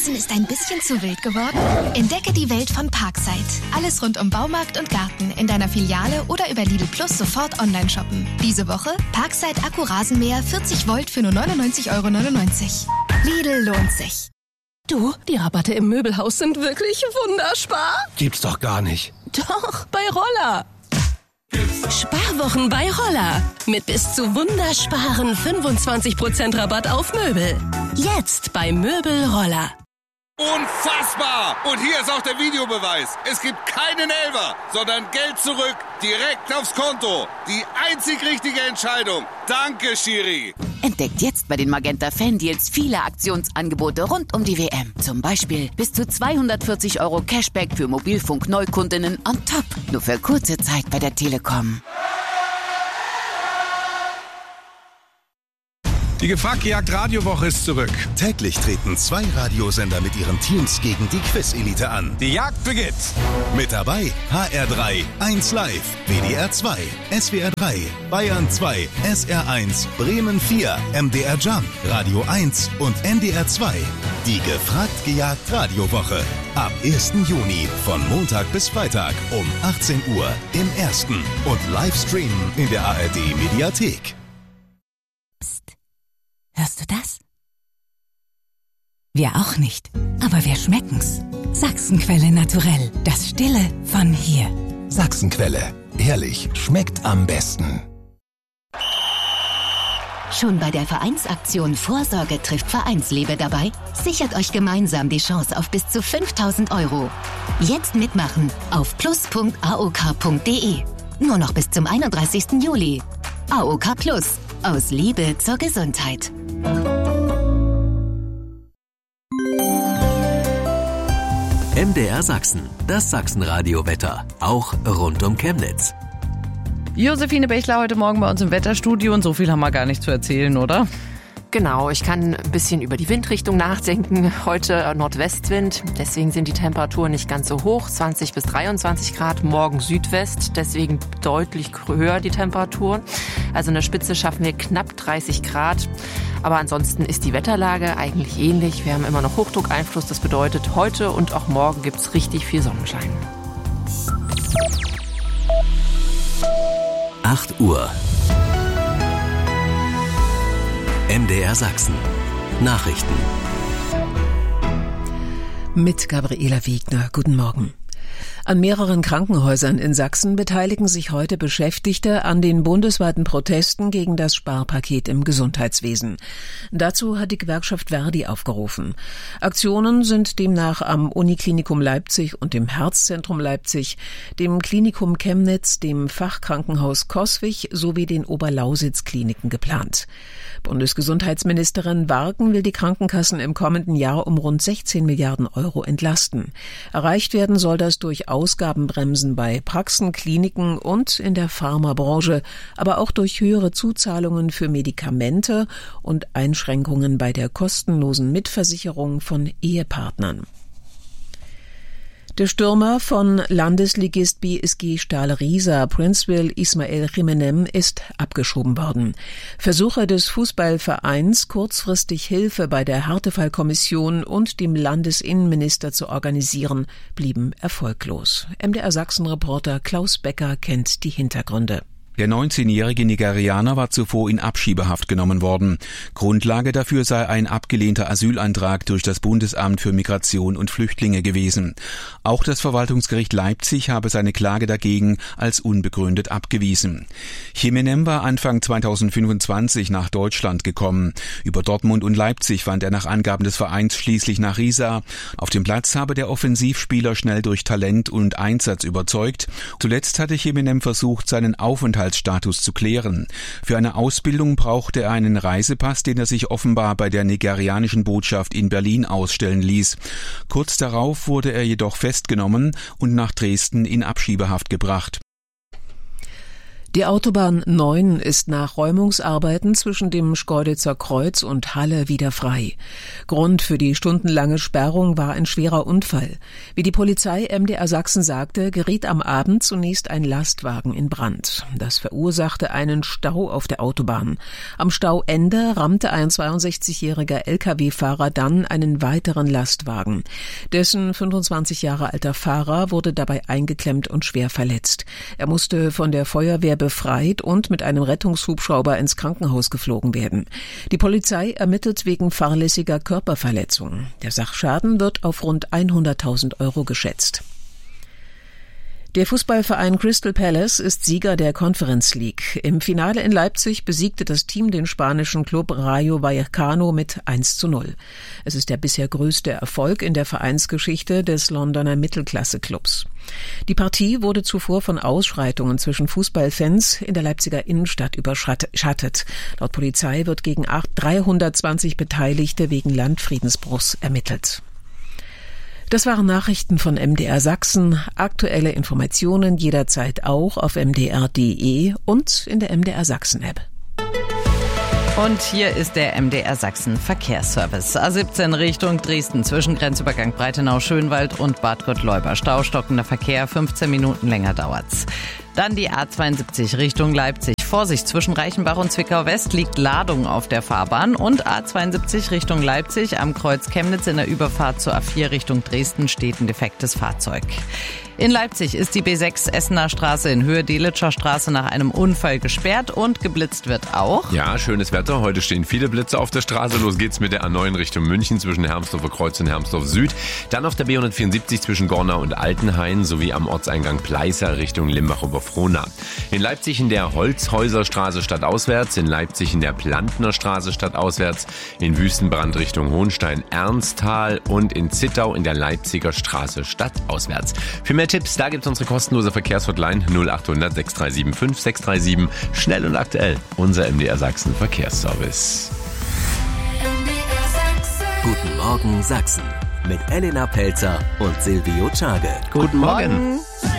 Rasen ist ein bisschen zu wild geworden? Entdecke die Welt von Parkside. Alles rund um Baumarkt und Garten in deiner Filiale oder über Lidl Plus sofort online shoppen. Diese Woche Parkside Akku-Rasenmäher 40 Volt für nur 99,99 €. Lidl lohnt sich. Du, die Rabatte im Möbelhaus sind wirklich wunderspar. Gibt's doch gar nicht. Doch, bei Roller. Sparwochen bei Roller. Mit bis zu wundersparen 25% Rabatt auf Möbel. Jetzt bei Möbel Roller. Unfassbar! Und hier ist auch der Videobeweis. Es gibt keinen Elfer, sondern Geld zurück, direkt aufs Konto. Die einzig richtige Entscheidung. Danke, Schiri. Entdeckt jetzt bei den Magenta Fan-Deals viele Aktionsangebote rund um die WM. Zum Beispiel bis zu 240 € Cashback für Mobilfunk-Neukundinnen on top. Nur für kurze Zeit bei der Telekom. Die Gefragt-Gejagt-Radiowoche ist zurück. Täglich treten 2 Radiosender mit ihren Teams gegen die Quiz-Elite an. Die Jagd beginnt. Mit dabei HR3, 1 Live, WDR 2, SWR 3, Bayern 2, SR 1, Bremen 4, MDR Jump, Radio 1 und NDR 2. Die Gefragt-Gejagt-Radiowoche. Ab 1. Juni von Montag bis Freitag um 18 Uhr im Ersten und Livestreamen in der ARD-Mediathek. Hörst du das? Wir auch nicht, aber wir schmecken's. Sachsenquelle Naturell, das Stille von hier. Sachsenquelle, ehrlich, schmeckt am besten. Schon bei der Vereinsaktion Vorsorge trifft Vereinsliebe dabei? Sichert euch gemeinsam die Chance auf bis zu 5.000 €. Jetzt mitmachen auf plus.aok.de. Nur noch bis zum 31. Juli. AOK Plus. Aus Liebe zur Gesundheit. MDR Sachsen, das Sachsenradio-Wetter, auch rund um Chemnitz. Josephine Bechler heute Morgen bei uns im Wetterstudio und so viel haben wir gar nicht zu erzählen, oder? Genau, ich kann ein bisschen über die Windrichtung nachdenken. Heute Nordwestwind, deswegen sind die Temperaturen nicht ganz so hoch, 20 bis 23 Grad. Morgen Südwest, deswegen deutlich höher die Temperaturen. Also in der Spitze schaffen wir knapp 30 Grad. Aber ansonsten ist die Wetterlage eigentlich ähnlich. Wir haben immer noch Hochdruckeinfluss. Das bedeutet, heute und auch morgen gibt es richtig viel Sonnenschein. 8 Uhr. MDR Sachsen. Nachrichten. Mit Gabriela Wegner. Guten Morgen. An mehreren Krankenhäusern in Sachsen beteiligen sich heute Beschäftigte an den bundesweiten Protesten gegen das Sparpaket im Gesundheitswesen. Dazu hat die Gewerkschaft Verdi aufgerufen. Aktionen sind demnach am Uniklinikum Leipzig und dem Herzzentrum Leipzig, dem Klinikum Chemnitz, dem Fachkrankenhaus Coswig sowie den Oberlausitz-Kliniken geplant. Bundesgesundheitsministerin Warken will die Krankenkassen im kommenden Jahr um rund 16 Milliarden € entlasten. Erreicht werden soll das durch Ausgabenbremsen bei Praxen, Kliniken und in der Pharmabranche, aber auch durch höhere Zuzahlungen für Medikamente und Einschränkungen bei der kostenlosen Mitversicherung von Ehepartnern. Der Stürmer von Landesligist BSG Stahl Riesa, Princeville Ismael Jiménez, ist abgeschoben worden. Versuche des Fußballvereins, kurzfristig Hilfe bei der Härtefallkommission und dem Landesinnenminister zu organisieren, blieben erfolglos. MDR Sachsen-Reporter Klaus Becker kennt die Hintergründe. Der 19-jährige Nigerianer war zuvor in Abschiebehaft genommen worden. Grundlage dafür sei ein abgelehnter Asylantrag durch das Bundesamt für Migration und Flüchtlinge gewesen. Auch das Verwaltungsgericht Leipzig habe seine Klage dagegen als unbegründet abgewiesen. Jiménez war Anfang 2025 nach Deutschland gekommen. Über Dortmund und Leipzig fand er nach Angaben des Vereins schließlich nach Riesa. Auf dem Platz habe der Offensivspieler schnell durch Talent und Einsatz überzeugt. Zuletzt hatte Jiménez versucht, seinen Aufenthaltsstatus zu klären. Für eine Ausbildung brauchte er einen Reisepass, den er sich offenbar bei der nigerianischen Botschaft in Berlin ausstellen ließ. Kurz darauf wurde er jedoch festgenommen und nach Dresden in Abschiebehaft gebracht. Die Autobahn 9 ist nach Räumungsarbeiten zwischen dem Schkeuditzer Kreuz und Halle wieder frei. Grund für die stundenlange Sperrung war ein schwerer Unfall. Wie die Polizei MDR Sachsen sagte, geriet am Abend zunächst ein Lastwagen in Brand. Das verursachte einen Stau auf der Autobahn. Am Stauende rammte ein 62-jähriger Lkw-Fahrer dann einen weiteren Lastwagen. Dessen 25 Jahre alter Fahrer wurde dabei eingeklemmt und schwer verletzt. Er musste von der Feuerwehr befreit und mit einem Rettungshubschrauber ins Krankenhaus geflogen werden. Die Polizei ermittelt wegen fahrlässiger Körperverletzung. Der Sachschaden wird auf rund 100.000 Euro geschätzt. Der Fußballverein Crystal Palace ist Sieger der Conference League. Im Finale in Leipzig besiegte das Team den spanischen Club Rayo Vallecano mit 1:0. Es ist der bisher größte Erfolg in der Vereinsgeschichte des Londoner Mittelklasse-Clubs. Die Partie wurde zuvor von Ausschreitungen zwischen Fußballfans in der Leipziger Innenstadt überschattet. Laut Polizei wird gegen 320 Beteiligte wegen Landfriedensbruchs ermittelt. Das waren Nachrichten von MDR Sachsen. Aktuelle Informationen jederzeit auch auf mdr.de und in der MDR Sachsen App. Und hier ist der MDR Sachsen Verkehrsservice. A17 Richtung Dresden zwischen Grenzübergang Breitenau-Schönwald und Bad Gottleuba. Staustockender Verkehr, 15 Minuten länger dauert's. Dann die A72 Richtung Leipzig. Vorsicht, zwischen Reichenbach und Zwickau West liegt Ladung auf der Fahrbahn. Und A72 Richtung Leipzig am Kreuz Chemnitz in der Überfahrt zur A4 Richtung Dresden steht ein defektes Fahrzeug. In Leipzig ist die B6 Essener Straße in Höhe Delitscher Straße nach einem Unfall gesperrt und geblitzt wird auch. Ja, schönes Wetter. Heute stehen viele Blitze auf der Straße. Los geht's mit der A9 Richtung München zwischen Hermsdorfer Kreuz und Hermsdorf Süd. Dann auf der B174 zwischen Gornau und Altenhain sowie am Ortseingang Pleißer Richtung Limbach-Oberfrohna. In Leipzig in der Holzhäuserstraße stadtauswärts, in Leipzig in der Plantner Straße stadtauswärts, in Wüstenbrand Richtung Hohenstein-Ernsthal und in Zittau in der Leipziger Straße stadtauswärts. Für mehr Tipps, da gibt's unsere kostenlose Verkehrshotline 0800 637 5637. Schnell und aktuell, unser MDR Sachsen Verkehrsservice. Guten Morgen Sachsen mit Elena Pelzer und Silvio Czage. Guten Morgen.